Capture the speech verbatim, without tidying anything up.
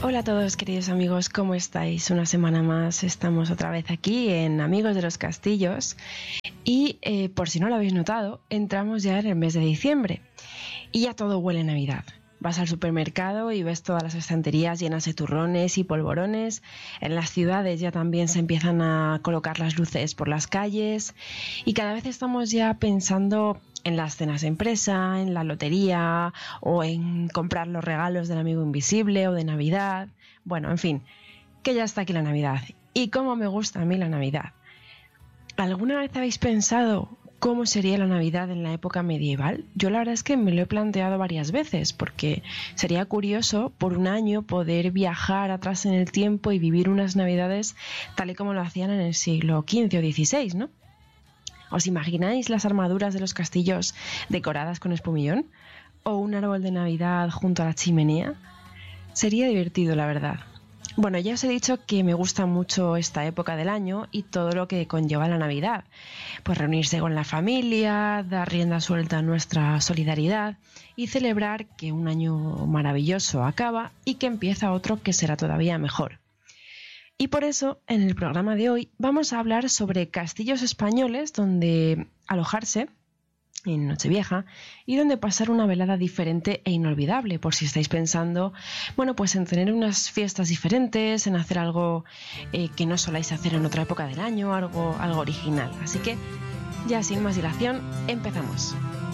Hola a todos, queridos amigos, ¿cómo estáis? Una semana más estamos otra vez aquí en Amigos de los Castillos y eh, por si no lo habéis notado, entramos ya en el mes de diciembre y ya todo huele a Navidad. Vas al supermercado y ves todas las estanterías llenas de turrones y polvorones. En las ciudades ya también se empiezan a colocar las luces por las calles y cada vez estamos ya pensando en las cenas de empresa, en la lotería o en comprar los regalos del amigo invisible o de Navidad. Bueno, en fin, que ya está aquí la Navidad. Y cómo me gusta a mí la Navidad. ¿Alguna vez habéis pensado cómo sería la Navidad en la época medieval? Yo la verdad es que me lo he planteado varias veces porque sería curioso por un año poder viajar atrás en el tiempo y vivir unas Navidades tal y como lo hacían en el siglo quince o dieciséis, ¿no? ¿Os imagináis las armaduras de los castillos decoradas con espumillón? ¿O un árbol de Navidad junto a la chimenea? Sería divertido, la verdad. Bueno, ya os he dicho que me gusta mucho esta época del año y todo lo que conlleva la Navidad. Pues reunirse con la familia, dar rienda suelta a nuestra solidaridad y celebrar que un año maravilloso acaba y que empieza otro que será todavía mejor. Y por eso, en el programa de hoy, vamos a hablar sobre castillos españoles donde alojarse en Nochevieja y donde pasar una velada diferente e inolvidable, por si estáis pensando, bueno, pues en tener unas fiestas diferentes, en hacer algo eh, que no soláis hacer en otra época del año, algo, algo original. Así que, ya sin más dilación, empezamos.